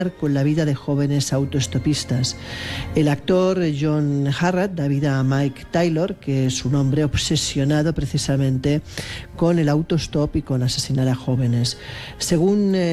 con la vida de jóvenes autoestopistas. El actor John Harrod da vida a Mike Taylor, que es un hombre obsesionado precisamente con el autostop y con asesinar a jóvenes. Según